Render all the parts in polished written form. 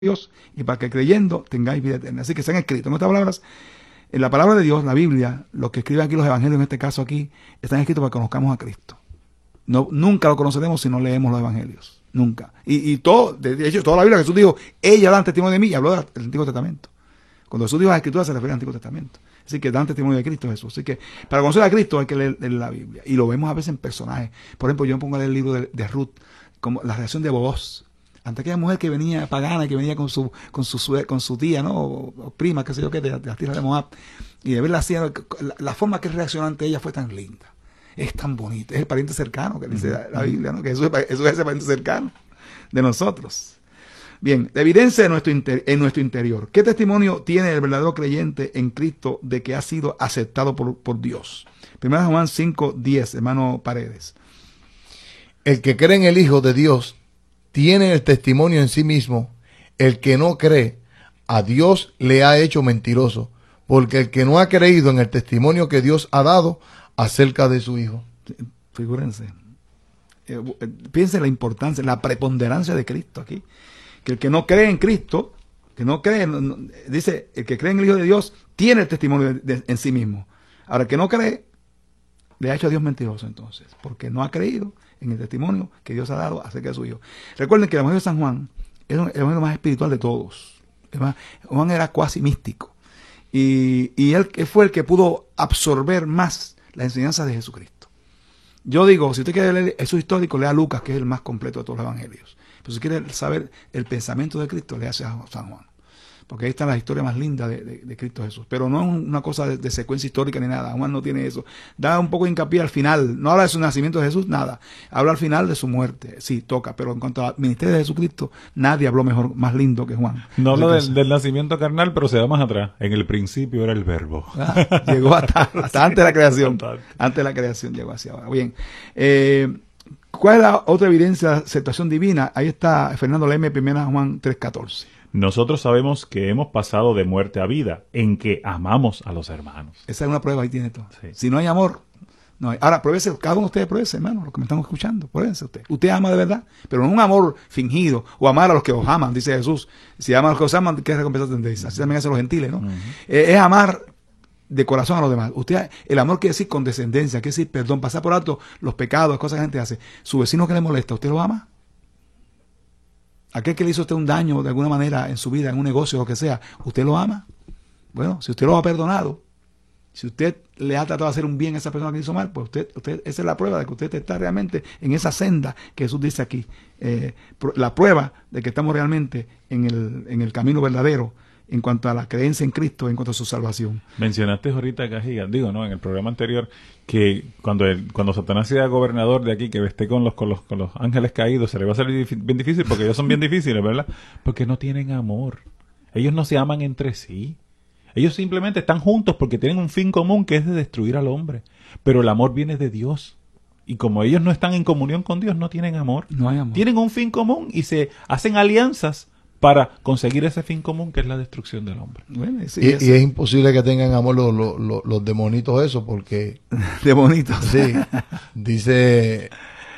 Dios y para que creyendo tengáis vida eterna. Así que se han escrito en otras palabras, en la palabra de Dios, la Biblia, lo que escriben aquí los evangelios, en este caso aquí, están escritos para que conozcamos a Cristo. No, nunca lo conoceremos si no leemos los evangelios. Nunca. Y todo, de hecho, toda la Biblia, Jesús dijo, ella da testimonio de mí, y habló del Antiguo Testamento. Cuando Jesús dijo las Escrituras se refiere al Antiguo Testamento. Así que dan testimonio de Cristo Jesús. Así que para conocer a Cristo hay que leer la Biblia. Y lo vemos a veces en personajes. Por ejemplo, yo me pongo a leer el libro de Ruth, como la reacción de Booz. Ante aquella mujer que venía pagana, que venía con su tía, ¿no? O prima, qué sé yo qué, de las tierras de Moab. Y de verla así, la forma que reaccionó ante ella fue tan linda. Es tan bonita. Es el pariente cercano que dice la Biblia, ¿no? Que eso es ese pariente cercano de nosotros. Bien, la evidencia en nuestro interior. ¿Qué testimonio tiene el verdadero creyente en Cristo de que ha sido aceptado por Dios? 1 Juan 5:10, hermano Paredes. El que cree en el Hijo de Dios tiene el testimonio en sí mismo. El que no cree, a Dios le ha hecho mentiroso, porque el que no ha creído en el testimonio que Dios ha dado acerca de su Hijo. Figúrense. Piensen la importancia, la preponderancia de Cristo aquí. Que el que no cree en Cristo, que no cree, dice, el que cree en el Hijo de Dios tiene el testimonio en sí mismo. Ahora, el que no cree, le ha hecho a Dios mentiroso entonces, porque no ha creído en el testimonio que Dios ha dado acerca de su Hijo. Recuerden que el Evangelio de San Juan es el evangelio más espiritual de todos. Juan era cuasi místico. Y él fue el que pudo absorber más las enseñanzas de Jesucristo. Yo digo, si usted quiere leer Jesús histórico, lea Lucas, que es el más completo de todos los evangelios. Pero si quiere saber el pensamiento de Cristo, lea a San Juan. Porque ahí está la historia más linda de Cristo Jesús. Pero no es una cosa de secuencia histórica ni nada. Juan no tiene eso. Da un poco de hincapié al final. No habla de su nacimiento de Jesús, nada. Habla al final de su muerte. Sí, toca. Pero en cuanto al ministerio de Jesucristo, nadie habló mejor, más lindo que Juan. No habla del nacimiento carnal, pero se va más atrás. En el principio era el verbo. Llegó hasta antes de la creación. Antes de la creación llegó hacia ahora. Bien. ¿Cuál es la otra evidencia de aceptación divina? Ahí está Fernando Leme, 1 Juan 3:14. Nosotros sabemos que hemos pasado de muerte a vida, en que amamos a los hermanos. Esa es una prueba, ahí tiene todo. Sí. Si no hay amor, no hay. Ahora, pruébese, cada uno de ustedes pruébese, hermano, los que me están escuchando, pruébese usted. Usted ama de verdad, pero no un amor fingido, o amar a los que os aman, dice Jesús. Si ama a los que os aman, ¿qué recompensa tendréis? Así también hacen los gentiles, ¿no? Es amar de corazón a los demás. Usted, el amor quiere decir condescendencia, quiere decir perdón, pasar por alto los pecados, las cosas que la gente hace. Su vecino que le molesta, ¿usted lo ama? Aquel que le hizo a usted un daño de alguna manera en su vida, en un negocio, lo que sea, ¿usted lo ama? Bueno, si usted lo ha perdonado, si usted le ha tratado de hacer un bien a esa persona que le hizo mal, pues usted esa es la prueba de que usted está realmente en esa senda que Jesús dice aquí. La prueba de que estamos realmente en el camino verdadero en cuanto a la creencia en Cristo, en cuanto a su salvación. Mencionaste ahorita, Cajiga, en el programa anterior, que cuando Satanás sea gobernador de aquí, que esté con los ángeles caídos, se le va a hacer bien difícil, porque ellos son bien difíciles, ¿verdad? Porque no tienen amor. Ellos no se aman entre sí. Ellos simplemente están juntos porque tienen un fin común, que es de destruir al hombre. Pero el amor viene de Dios. Y como ellos no están en comunión con Dios, no tienen amor. No hay amor. Tienen un fin común y se hacen alianzas para conseguir ese fin común, que es la destrucción del hombre. Bueno, sí, y es imposible que tengan amor los demonitos esos, porque... demonitos. Sí, dice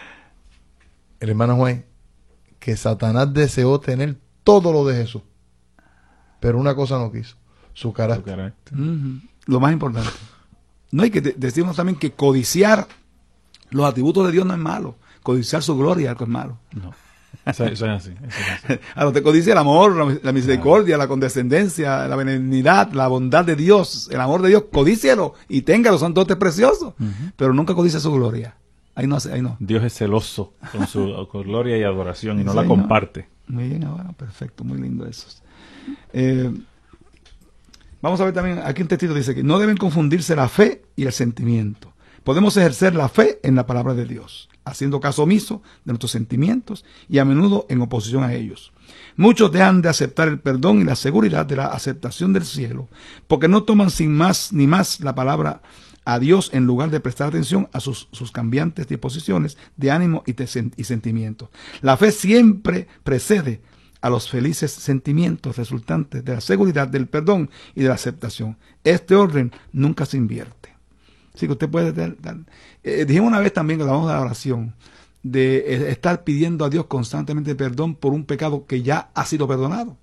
el hermano Juan que Satanás deseó tener todo lo de Jesús, pero una cosa no quiso, su carácter. Lo más importante. No hay que decimos también que codiciar los atributos de Dios no es malo. Codiciar su gloria es malo. No. Eso es así. A lo que codicia el amor, la misericordia, la condescendencia, la benignidad, la bondad de Dios, el amor de Dios, codícielo y téngalo, son dotes preciosos, pero nunca codicia su gloria. Ahí no. Dios es celoso con su gloria y adoración y no la comparte. Muy bien, ahora, perfecto, muy lindo eso. Vamos a ver también, aquí un textito dice que no deben confundirse la fe y el sentimiento. Podemos ejercer la fe en la palabra de Dios, haciendo caso omiso de nuestros sentimientos y a menudo en oposición a ellos. Muchos dejan de aceptar el perdón y la seguridad de la aceptación del cielo, porque no toman sin más ni más la palabra a Dios en lugar de prestar atención a sus cambiantes disposiciones de ánimo y sentimientos. La fe siempre precede a los felices sentimientos resultantes de la seguridad del perdón y de la aceptación. Este orden nunca se invierte. Así que usted puede dijimos una vez también que hablamos de la oración, de estar pidiendo a Dios constantemente perdón por un pecado que ya ha sido perdonado.